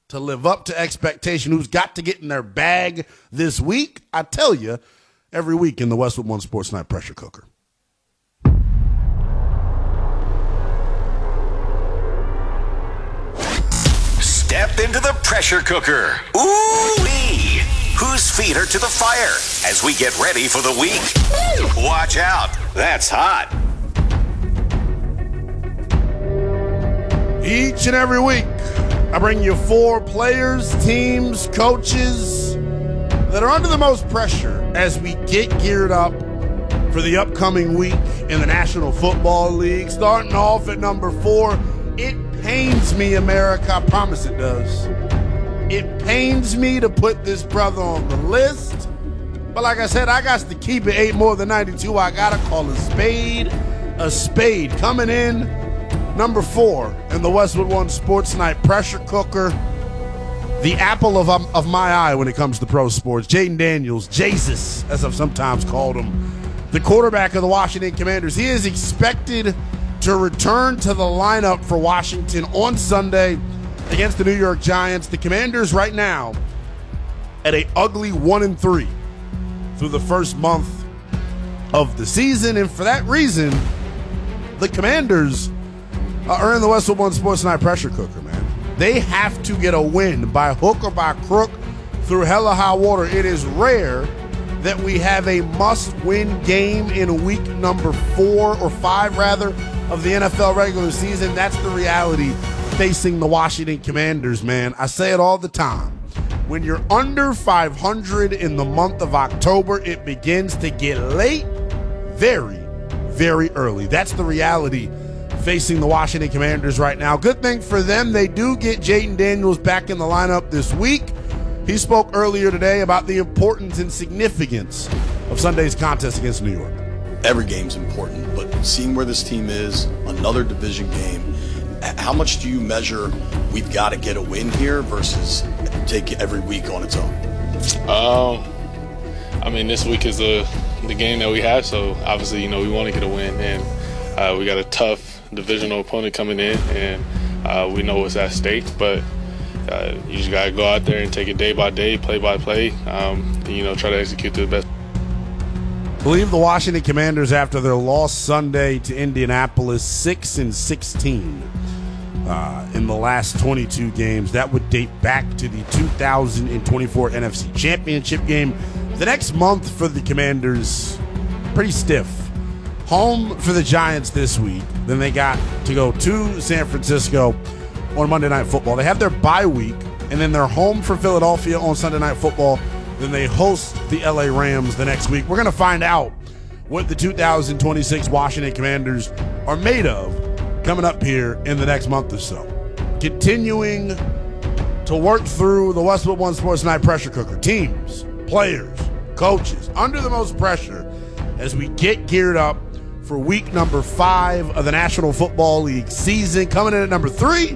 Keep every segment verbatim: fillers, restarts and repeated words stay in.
to live up to expectation, who's got to get in their bag this week? I tell you, every week in the Westwood One Sports Night Pressure Cooker. Step into the pressure cooker. Ooh-wee! Whose feet are to the fire as we get ready for the week? Watch out. That's hot. Each and every week, I bring you four players, teams, coaches that are under the most pressure as we get geared up for the upcoming week in the National Football League. Starting off at number four, it pains me, America. I promise it does. It pains me to put this brother on the list. But like I said, I got to keep it eight more than ninety-two. I got to call a spade a spade. Coming in, number four in the Westwood One Sports Night Pressure Cooker, the apple of, um, of my eye when it comes to pro sports, Jayden Daniels, Jesus, as I've sometimes called him, the quarterback of the Washington Commanders. He is expected to return to the lineup for Washington on Sunday against the New York Giants. The Commanders right now at a ugly one and three through the first month of the season, and for that reason, the Commanders are in the Westwood One Sports Night Pressure Cooker, man. They have to get a win by hook or by crook through hell or high water. It is rare that we have a must-win game in week number four or five, rather, of the N F L regular season. That's the reality facing the Washington Commanders, man. I say it all the time. When you're under five hundred in the month of October, it begins to get late very, very early. That's the reality facing the Washington Commanders right now. Good thing for them, they do get Jayden Daniels back in the lineup this week. He spoke earlier today about the importance and significance of Sunday's contest against New York. Every game's important, but seeing where this team is, another division game, how much do you measure we've got to get a win here versus take every week on its own? Um, I mean, this week is the the game that we have, so obviously, you know, we want to get a win, and uh, we got a tough divisional opponent coming in, and uh, we know what's at stake, but uh, you just got to go out there and take it day by day, play by play, um, and, you know, try to execute to the best. I believe the Washington Commanders, after their loss Sunday to Indianapolis, six and sixteen uh, in the last twenty-two games. That would date back to the two thousand twenty-four N F C Championship game. The next month for the Commanders, pretty stiff. Home for the Giants this week. Then they got to go to San Francisco on Monday Night Football. They have their bye week, and then they're home for Philadelphia on Sunday Night Football. Then they host the L A Rams the next week. We're going to find out what the two thousand twenty-six Washington Commanders are made of coming up here in the next month or so. Continuing to work through the Westwood One Sports Night Pressure Cooker. Teams, players, coaches, under the most pressure as we get geared up for week number five of the National Football League season. Coming in at number three,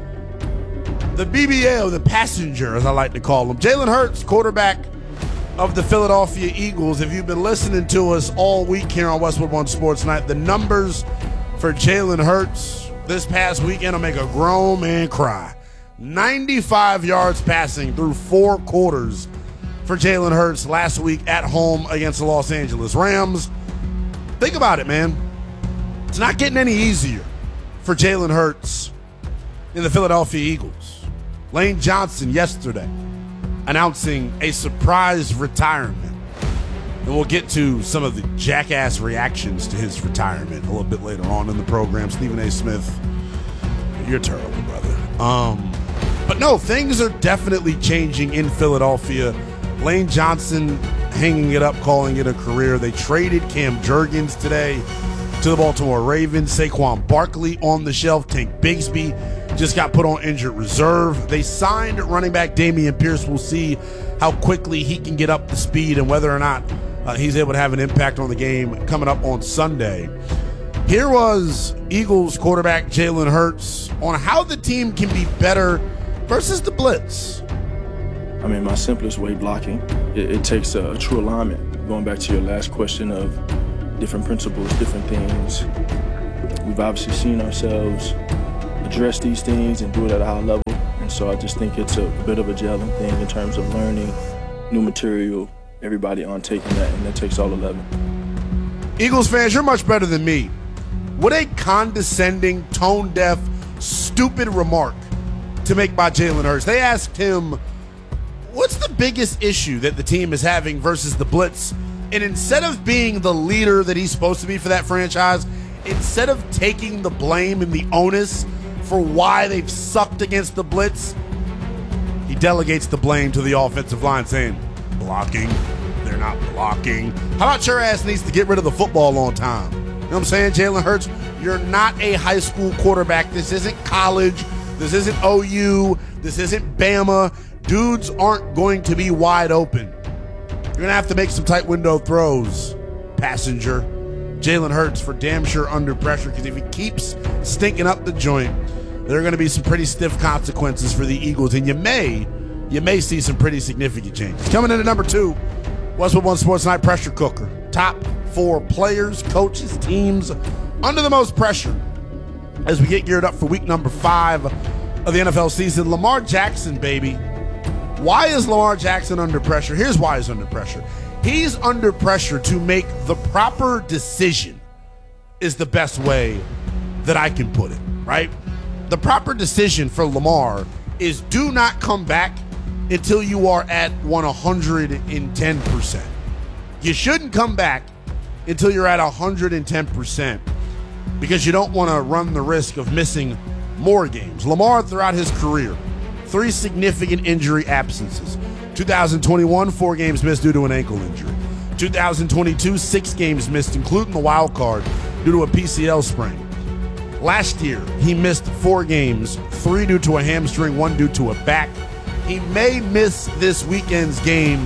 the B B L, the passenger, as I like to call him, Jalen Hurts, quarterback of the Philadelphia Eagles. If you've been listening to us all week here on Westwood One Sports Night, the numbers for Jalen Hurts this past weekend will make a grown man cry. ninety-five yards passing through four quarters for Jalen Hurts last week at home against the Los Angeles Rams. Think about it, man. It's not getting any easier for Jalen Hurts in the Philadelphia Eagles. Lane Johnson yesterday announcing a surprise retirement. And we'll get to some of the jackass reactions to his retirement a little bit later on in the program. Stephen A. Smith, you're terrible, brother. Um, but no, things are definitely changing in Philadelphia. Lane Johnson hanging it up, calling it a career. They traded Cam Jurgens today to the Baltimore Ravens. Saquon Barkley on the shelf. Tank Bigsby just got put on injured reserve. They signed running back Dameon Pierce. We'll see how quickly he can get up to speed and whether or not uh, he's able to have an impact on the game coming up on Sunday. Here was Eagles quarterback Jalen Hurts on how the team can be better versus the blitz. I mean, my simplest way blocking, it, it takes a, a true alignment. Going back to your last question of different principles, different things. We've obviously seen ourselves address these things and do it at a high level. And so I just think it's a bit of a gelling thing in terms of learning new material, everybody on taking that, and that takes all eleven. Eagles fans, you're much better than me. What a condescending, tone-deaf, stupid remark to make by Jalen Hurts. They asked him, what's the biggest issue that the team is having versus the blitz? And instead of being the leader that he's supposed to be for that franchise, instead of taking the blame and the onus for why they've sucked against the blitz, he delegates the blame to the offensive line, saying, blocking, they're not blocking. How about your ass needs to get rid of the football on time? You know what I'm saying, Jalen Hurts? You're not a high school quarterback. This isn't college. This isn't O U. This isn't Bama. Dudes aren't going to be wide open. You're going to have to make some tight window throws, passenger. Jalen Hurts for damn sure under pressure, because if he keeps stinking up the joint, there are going to be some pretty stiff consequences for the Eagles, and you may, you may see some pretty significant changes. Coming in at number two, Westwood One Sports Night Pressure Cooker. Top four players, coaches, teams under the most pressure as we get geared up for week number five of the N F L season. Lamar Jackson, baby. Why is Lamar Jackson under pressure? Here's why he's under pressure. He's under pressure to make the proper decision, is the best way that I can put it, right? The proper decision for Lamar is do not come back until you are at one hundred ten percent. You shouldn't come back until you're at one hundred ten percent because you don't want to run the risk of missing more games. Lamar, throughout his career, three significant injury absences. two thousand twenty-one, four games missed due to an ankle injury. two thousand twenty-two, six games missed, including the wild card, due to a P C L sprain. Last year, he missed four games, three due to a hamstring, one due to a back. He may miss this weekend's game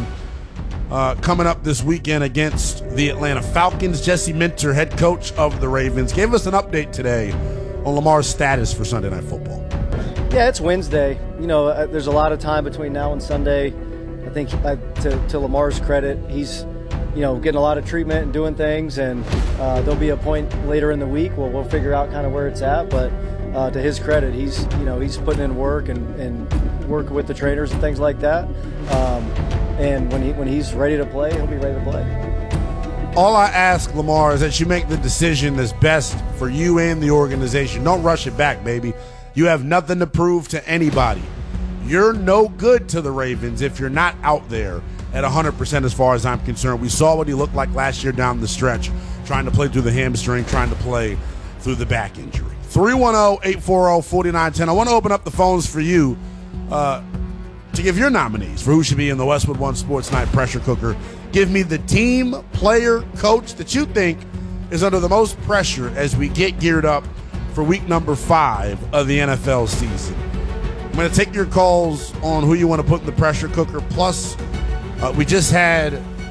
uh, coming up this weekend against the Atlanta Falcons. Jesse Minter, head coach of the Ravens, gave us an update today on Lamar's status for Sunday Night Football. Yeah, it's Wednesday. You know, uh, there's a lot of time between now and Sunday. I think uh, to, to Lamar's credit, he's, you know, getting a lot of treatment and doing things, and uh, there'll be a point later in the week where we'll figure out kind of where it's at. But uh, to his credit, he's, you know, he's putting in work and, and working with the trainers and things like that. Um, and when he when he's ready to play, he'll be ready to play. All I ask, Lamar, is that you make the decision that's best for you and the organization. Don't rush it back, baby. You have nothing to prove to anybody. You're no good to the Ravens if you're not out there at one hundred percent as far as I'm concerned. We saw what he looked like last year down the stretch, trying to play through the hamstring, trying to play through the back injury. three one zero, eight four zero, four nine one zero. I want to open up the phones for you uh, to give your nominees for who should be in the Westwood One Sports Night Pressure Cooker. Give me the team, player, coach that you think is under the most pressure as we get geared up for week number five of the N F L season. I'm going to take your calls on who you want to put in the pressure cooker. Plus, uh, we just had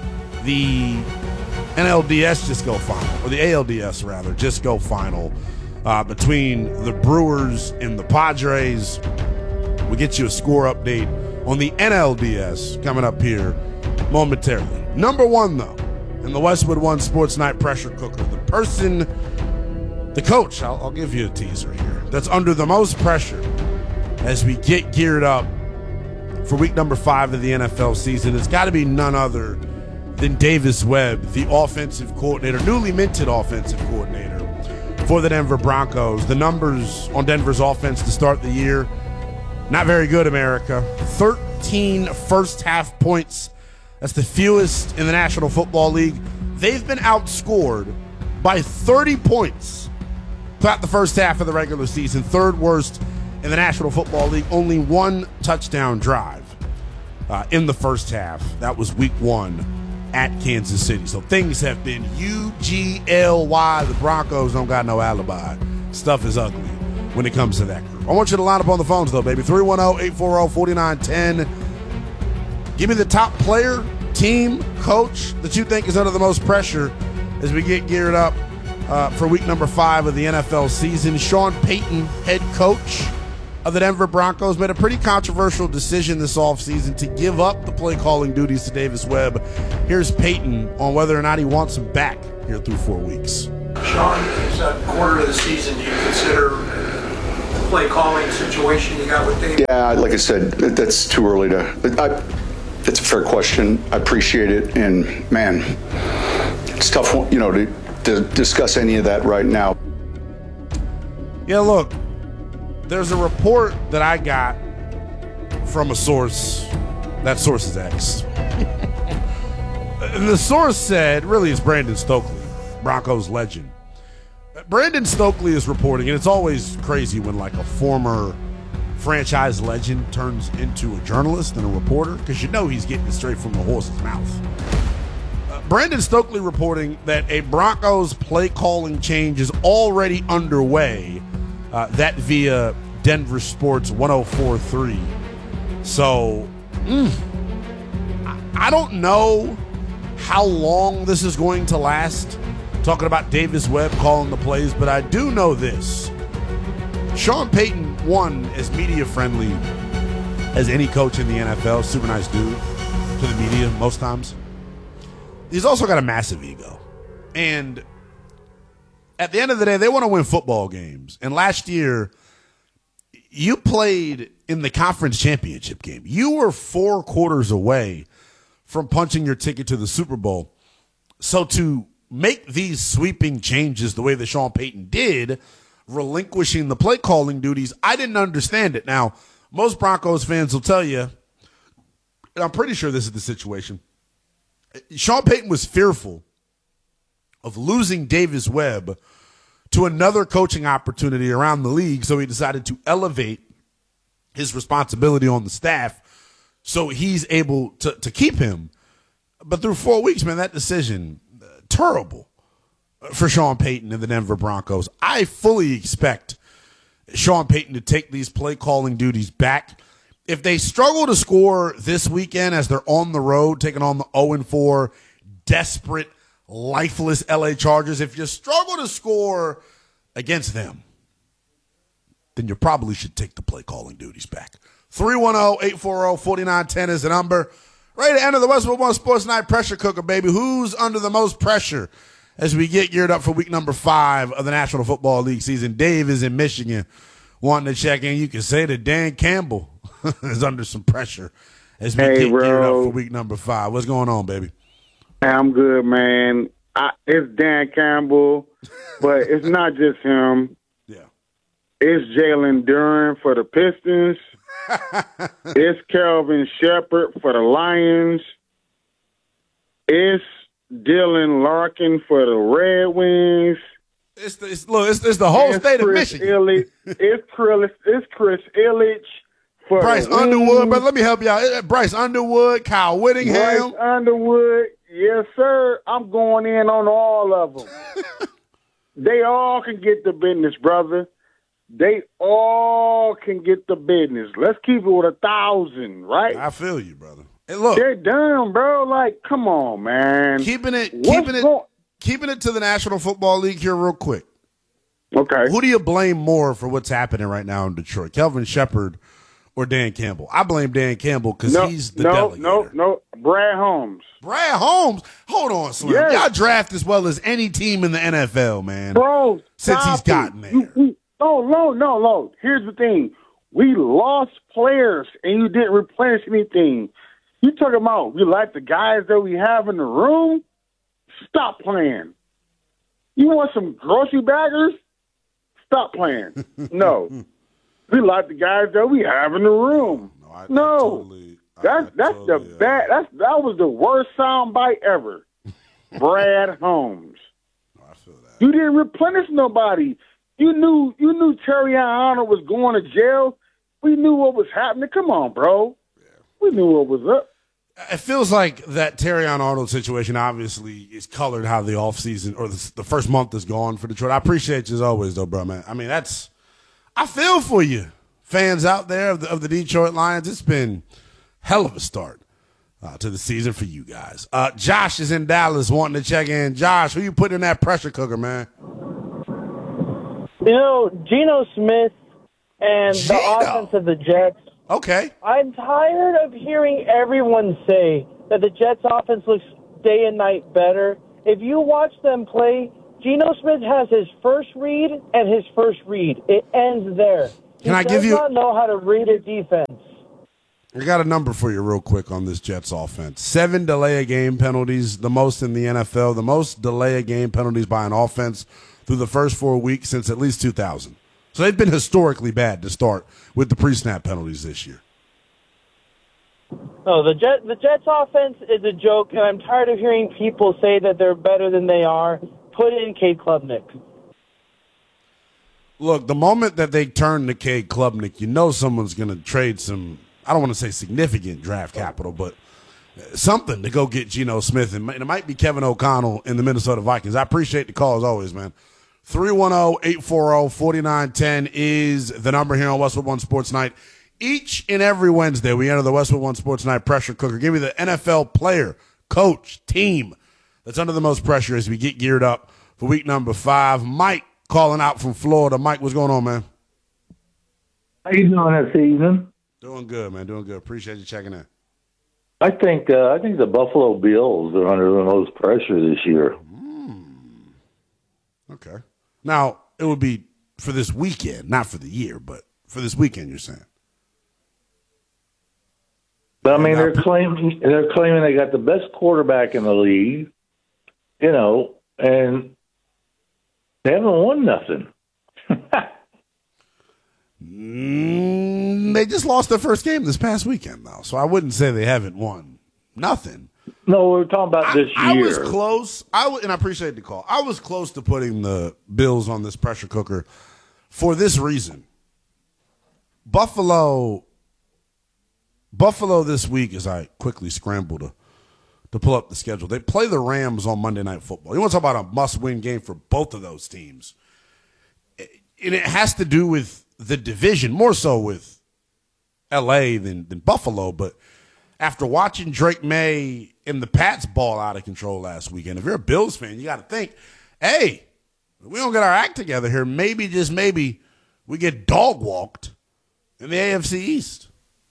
the N L D S just go final, or the A L D S rather, just go final uh, between the Brewers and the Padres. We'll get you a score update on the N L D S coming up here momentarily. Number one, though, in the Westwood One Sports Night Pressure Cooker, the person, the coach, I'll, I'll give you a teaser here, that's under the most pressure as we get geared up for week number five of the N F L season. It's got to be none other than Davis Webb, the offensive coordinator, newly minted offensive coordinator for the Denver Broncos. The numbers on Denver's offense to start the year, not very good, America. thirteen first half points. That's the fewest in the National Football League. They've been outscored by thirty points throughout the first half of the regular season. Third worst in the National Football League. Only one touchdown drive uh, in the first half. That was week one at Kansas City. So things have been U G L Y. The Broncos don't got no alibi. Stuff is ugly when it comes to that group. I want you to line up on the phones, though, baby. three one zero, eight four zero, four nine one zero. Give me the top player, team, coach that you think is under the most pressure as we get geared up uh, for week number five of the N F L season. Sean Payton, head coach of the Denver Broncos, made a pretty controversial decision this offseason to give up the play-calling duties to Davis Webb. Here's Payton on whether or not he wants him back here through four weeks. Sean, it's a quarter of the season. Do you consider play calling situation you got with Dave? Yeah, like I said, that's too early to. I, it's a fair question. I appreciate it, and man, it's tough, you know, to, to discuss any of that right now. Yeah, look, there's a report that I got from a source. That source is X. And the source said, really, it's Brandon Stokely, Broncos legend. Brandon Stokely is reporting, and it's always crazy when like a former franchise legend turns into a journalist and a reporter, because you know he's getting it straight from the horse's mouth. Uh, Brandon Stokely reporting that a Broncos play calling change is already underway. Uh, that via Denver Sports one oh four point three. So, mm, I, I don't know how long this is going to last, talking about Davis Webb calling the plays, but I do know this. Sean Payton, one, as media-friendly as any coach in the N F L, super nice dude to the media most times. He's also got a massive ego. And at the end of the day, they want to win football games. And last year, you played in the conference championship game. You were four quarters away from punching your ticket to the Super Bowl. So to make these sweeping changes the way that Sean Payton did, relinquishing the play calling duties, I didn't understand it. Now, most Broncos fans will tell you, and I'm pretty sure this is the situation, Sean Payton was fearful of losing Davis Webb to another coaching opportunity around the league, so he decided to elevate his responsibility on the staff so he's able to, to keep him. But through four weeks, man, that decision, uh, terrible for Sean Payton and the Denver Broncos. I fully expect Sean Payton to take these play calling duties back. If they struggle to score this weekend as they're on the road, taking on the oh and four desperate, lifeless L A Chargers, if you struggle to score against them, then you probably should take the play calling duties back. three one zero, eight four zero, four nine one zero is the number. Ready to enter the Westwood One Sports Night pressure cooker, baby. Who's under the most pressure as we get geared up for week number five of the National Football League season? Dave is in Michigan wanting to check in. You can say that Dan Campbell is under some pressure as we hey, get bro. geared up for week number five. What's going on, baby? I'm good, man. I, it's Dan Campbell, but it's not just him. Yeah. It's Jalen Duren for the Pistons. It's Kelvin Shepard for the Lions. It's Dylan Larkin for the Red Wings. It's the, it's, look, it's, it's the whole it's state Chris of Michigan. Illich. It's Chris, it's Chris Illich for Bryce the Underwood, Wings. but let me help you out. Bryce Underwood, Kyle Whittingham. Bryce Underwood. Yes, sir. I'm going in on all of them. They all can get the business, brother. They all can get the business. Let's keep it with a thousand, right? I feel you, brother. Hey, look, they're done, bro. Like, come on, man. Keeping it, What's keeping it, going- keeping it to the National Football League here, real quick. Okay. Who do you blame more for what's happening right now in Detroit? Kelvin Shepard or Dan Campbell? I blame Dan Campbell because no, he's the no, delegator. no, no. Brad Holmes. Brad Holmes. Hold on, Slim. Yes. Y'all draft as well as any team in the N F L, man. Bro, since stop he's gotten it. there. You, you, no, no, no, no. Here's the thing. We lost players, and you didn't replenish anything. You talking about we like the guys that we have in the room? Stop playing. You want some grocery baggers? Stop playing. No. We like the guys that we have in the room. No. I, no. I totally, that's I, that's totally, the uh, bad. That's that was the worst soundbite ever. Brad Holmes. No, I feel that. You didn't replenish nobody. You knew you knew Terry Arnold was going to jail. We knew what was happening. Come on, bro. Yeah. We knew what was up. It feels like that Terrion Arnold situation obviously is colored how the offseason or the, the first month is gone for Detroit. I appreciate you as always, though, bro, man. I mean, that's – I feel for you, fans out there of the, of the Detroit Lions. It's been hell of a start uh, to the season for you guys. Uh, Josh is in Dallas wanting to check in. Josh, who you putting in that pressure cooker, man? You know, Geno Smith and Geno. the offense of the Jets. Okay. I'm tired of hearing everyone say that the Jets' offense looks day and night better. If you watch them play, Geno Smith has his first read and his first read. It ends there. Can I give you? He does not know how to read a defense. I got a number for you real quick on this Jets offense. Seven delay-a-game penalties, the most in the N F L, the most delay-a-game penalties by an offense through the first four weeks since at least two thousand. So they've been historically bad to start with the pre-snap penalties this year. No, the Jet, the Jets offense is a joke, and I'm tired of hearing people say that they're better than they are. Put in Cade Klubnik. Look, the moment that they turn to Cade Klubnik, you know someone's going to trade some, I don't want to say significant draft capital, but something to go get Geno Smith. And it might be Kevin O'Connell in the Minnesota Vikings. I appreciate the call as always, man. three one zero, eight four zero, four nine one zero is the number here on Westwood One Sports Night. Each and every Wednesday, we enter the Westwood One Sports Night pressure cooker. Give me the N F L player, coach, team that's under the most pressure as we get geared up for week number five. Mike calling out from Florida. Mike, what's going on, man? How you doing this evening? Doing good, man. Doing good. Appreciate you checking in. I think uh, I think the Buffalo Bills are under the most pressure this year. Mm. Okay. Now, it would be for this weekend, not for the year, but for this weekend, you're saying. But I mean, they're claiming they're claiming they got the best quarterback in the league, you know, and they haven't won nothing. mm, they just lost their first game this past weekend, though, so I wouldn't say they haven't won nothing. No, we're talking about this I, year. I was close. I w- and I appreciate the call. I was close to putting the Bills on this pressure cooker for this reason. Buffalo, Buffalo this week, as I quickly scramble to, to pull up the schedule, they play the Rams on Monday Night Football. You want to talk about a must-win game for both of those teams. And it has to do with the division, more so with L A than, than Buffalo, but after watching Drake May and the Pats ball out of control last weekend, if you're a Bills fan, you got to think, hey, if we don't get our act together here, maybe, just maybe, we get dog walked in the A F C East.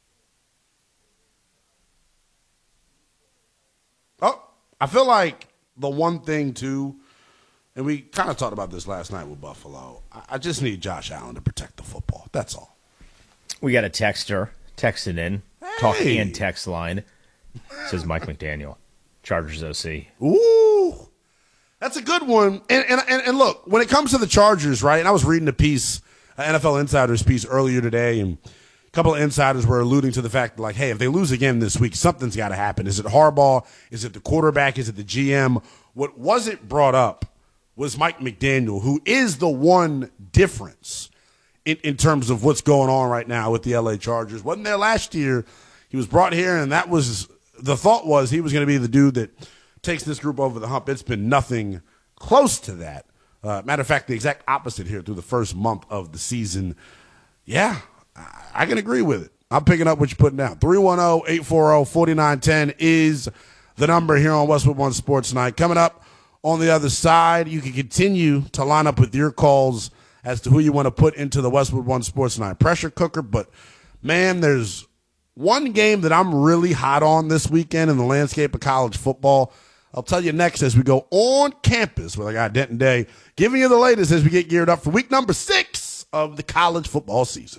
Oh, I feel like the one thing, too, and we kind of talked about this last night with Buffalo, I just need Josh Allen to protect the football. That's all. We got a texter texting in. Talk and text line, says Mike McDaniel, Chargers O C. Ooh, that's a good one. And, and and and look, when it comes to the Chargers, right? And I was reading a piece, an N F L Insider's piece earlier today, and a couple of insiders were alluding to the fact, like, hey, if they lose again this week, something's got to happen. Is it Harbaugh? Is it the quarterback? Is it the G M? What wasn't brought up was Mike McDaniel, who is the one difference in, in terms of what's going on right now with the L A Chargers. Wasn't there last year. He was brought here, and that was the thought was he was going to be the dude that takes this group over the hump. It's been nothing close to that. Uh, matter of fact, the exact opposite here through the first month of the season. Yeah, I, I can agree with it. I'm picking up what you're putting down. three one zero, eight four zero, four nine one zero is the number here on Westwood One Sports Night. Coming up on the other side, you can continue to line up with your calls as to who you want to put into the Westwood One Sports Night pressure cooker. But, man, there's one game that I'm really hot on this weekend in the landscape of college football. I'll tell you next as we go on campus with our guy Denton Day, giving you the latest as we get geared up for week number six of the college football season.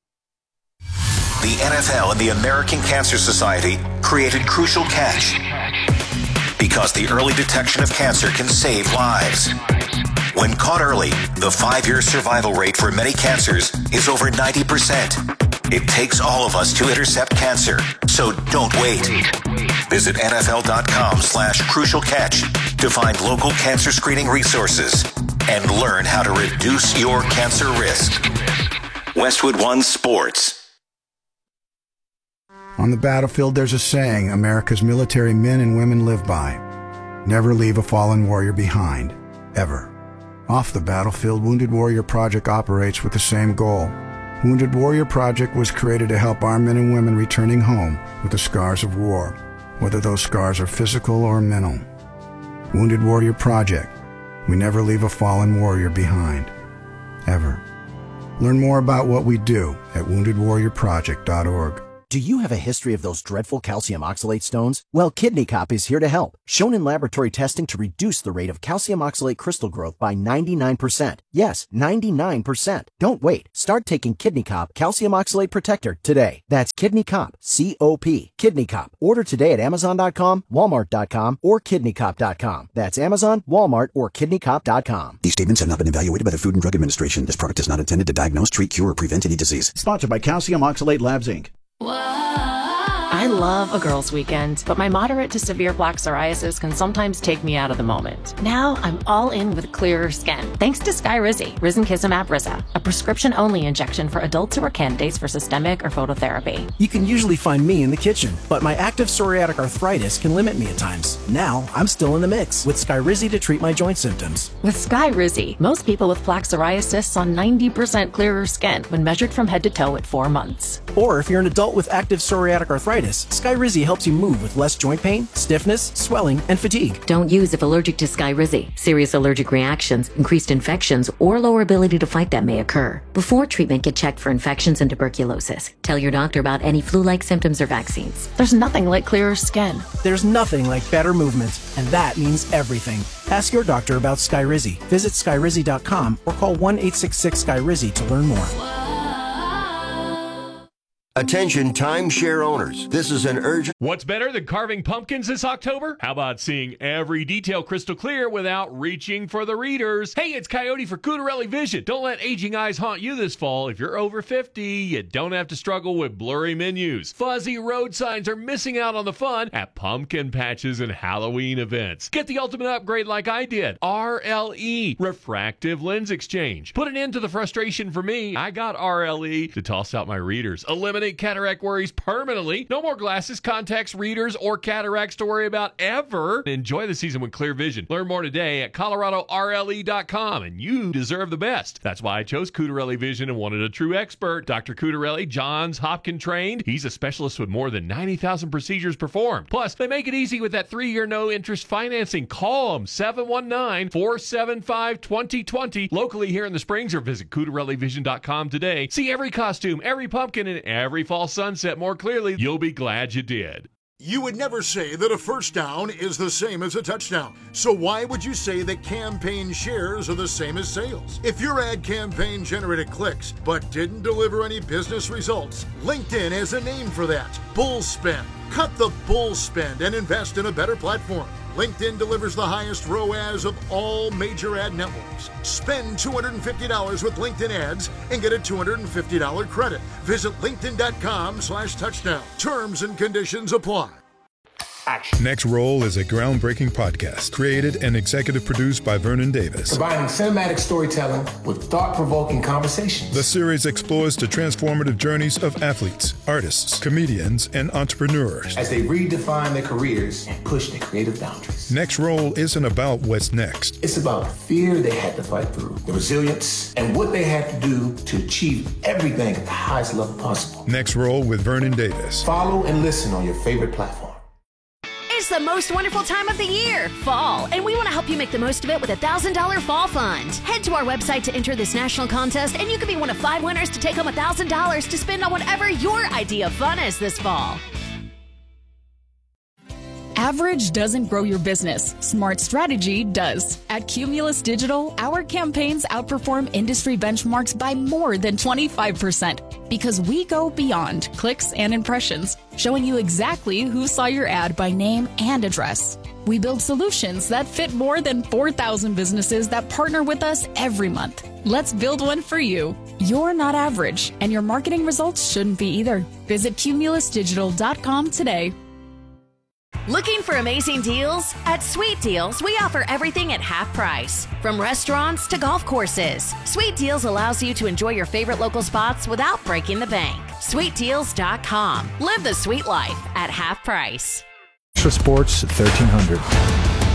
The N F L and the American Cancer Society created Crucial Catch because the early detection of cancer can save lives. When caught early, the five-year survival rate for many cancers is over ninety percent. It takes all of us to intercept cancer, so don't wait. Visit nfl.com slash crucial catch to find local cancer screening resources and learn how to reduce your cancer risk. Westwood One Sports. On the battlefield, there's a saying America's military men and women live by. Never leave a fallen warrior behind, ever. Off the battlefield, Wounded Warrior Project operates with the same goal. Wounded Warrior Project was created to help our men and women returning home with the scars of war, whether those scars are physical or mental. Wounded Warrior Project. We never leave a fallen warrior behind, ever. Learn more about what we do at wounded warrior project dot org. Do you have a history of those dreadful calcium oxalate stones? Well, Kidney Cop is here to help. Shown in laboratory testing to reduce the rate of calcium oxalate crystal growth by ninety-nine percent. Yes, ninety-nine percent. Don't wait. Start taking Kidney Cop Calcium Oxalate Protector today. That's Kidney Cop, C O P. Kidney Cop. Order today at Amazon dot com, Walmart dot com, or Kidney Cop dot com. That's Amazon, Walmart, or Kidney Cop dot com. These statements have not been evaluated by the Food and Drug Administration. This product is not intended to diagnose, treat, cure, or prevent any disease. Sponsored by Calcium Oxalate Labs, Incorporated. I love a girl's weekend, but my moderate to severe plaque psoriasis can sometimes take me out of the moment. Now I'm all in with clearer skin, thanks to Skyrizi, Risankizumab Riza, a prescription-only injection for adults who are candidates for systemic or phototherapy. You can usually find me in the kitchen, but my active psoriatic arthritis can limit me at times. Now I'm still in the mix with Skyrizi to treat my joint symptoms. With Skyrizi, most people with plaque psoriasis saw ninety percent clearer skin when measured from head to toe at four months. Or if you're an adult with active psoriatic arthritis, Skyrizi helps you move with less joint pain, stiffness, swelling, and fatigue. Don't use if allergic to Skyrizi. Serious allergic reactions, increased infections, or lower ability to fight them may occur. Before treatment, get checked for infections and tuberculosis. Tell your doctor about any flu-like symptoms or vaccines. There's nothing like clearer skin. There's nothing like better movement, and that means everything. Ask your doctor about Skyrizi. Visit Skyrizi dot com or call one eight six six Skyrizi to learn more. Attention timeshare owners, this is an urgent... What's better than carving pumpkins this October? How about seeing every detail crystal clear without reaching for the readers? Hey, it's Coyote for Cutarelli Vision. Don't let aging eyes haunt you this fall. If you're over fifty, you don't have to struggle with blurry menus. Fuzzy road signs are missing out on the fun at pumpkin patches and Halloween events. Get the ultimate upgrade like I did. R L E, Refractive Lens Exchange. Put an end to the frustration for me. I got R L E to toss out my readers. Eliminate cataract worries permanently. No more glasses, contacts, readers, or cataracts to worry about ever. Enjoy the season with clear vision. Learn more today at Colorado R L E dot com, and you deserve the best. That's why I chose Cutarelli Vision and wanted a true expert. Doctor Cutarelli, Johns Hopkins trained. He's a specialist with more than ninety thousand procedures performed. Plus, they make it easy with that three-year no-interest financing. Call them, seven one nine, four seven five, two zero two zero. Locally here in the Springs, or visit Cutarelli Vision dot com today. See every costume, every pumpkin, and every Every fall sunset more clearly. You'll be glad you did. You would never say that a first down is the same as a touchdown. So why would you say that campaign shares are the same as sales? If your ad campaign generated clicks but didn't deliver any business results, LinkedIn has a name for that. Bull spend. Cut the bull spend and invest in a better platform. LinkedIn delivers the highest R O A S of all major ad networks. Spend two hundred fifty dollars with LinkedIn ads and get a two hundred fifty dollars credit. Visit linkedin.com slash touchdown. Terms and conditions apply. Action. Next Roll is a groundbreaking podcast created and executive produced by Vernon Davis. Combining cinematic storytelling with thought-provoking conversations. The series explores the transformative journeys of athletes, artists, comedians, and entrepreneurs as they redefine their careers and push their creative boundaries. Next Roll isn't about what's next. It's about the fear they had to fight through, the resilience, and what they had to do to achieve everything at the highest level possible. Next Roll with Vernon Davis. Follow and listen on your favorite platform. It's the most wonderful time of the year, fall, and we want to help you make the most of it with a one thousand dollars Fall Fund. Head to our website to enter this national contest, and you could be one of five winners to take home one thousand dollars to spend on whatever your idea of fun is this fall. Average doesn't grow your business. Smart strategy does. At Cumulus Digital, our campaigns outperform industry benchmarks by more than twenty-five percent because we go beyond clicks and impressions, showing you exactly who saw your ad by name and address. We build solutions that fit more than four thousand businesses that partner with us every month. Let's build one for you. You're not average, and your marketing results shouldn't be either. Visit Cumulus Digital dot com today. Looking for amazing deals? At Sweet Deals, we offer everything at half price. From restaurants to golf courses, Sweet Deals allows you to enjoy your favorite local spots without breaking the bank. Sweet Deals dot com. Live the sweet life at half price. Extra Sports thirteen hundred.